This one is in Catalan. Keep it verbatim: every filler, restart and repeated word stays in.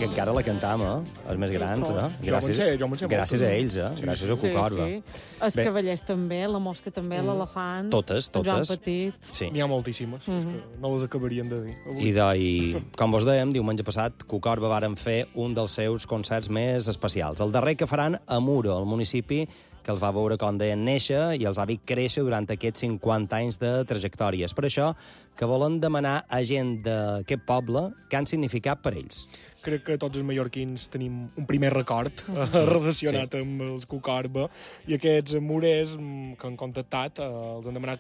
que encara la cantam, eh? Els més grans, eh? Gràcies, jo jo gràcies a ells, eh? Gràcies a Cucorba. Sí, sí. Els Bé. cavallers també, la mosca també, Mm. l'elefant... Totes, el Joan totes. Petit. Sí. N'hi ha moltíssimes, mm -hmm. que no les acabarien de dir. Avui. I, de, I, com vos dèiem, diumenge passat, Cucorba varen fer un dels seus concerts més especials. El darrer que faran a Muro, el municipi que els va veure, com deien, néixer i els ha vist créixer durant aquests cinquanta anys de trajectòria. És per això que volen demanar a gent d'aquest poble què han significat per ells. Crec que tots els mallorquins tenim un primer record eh, relacionat sí. amb els Cucorba, i aquests murers que han contactat eh, els han demanat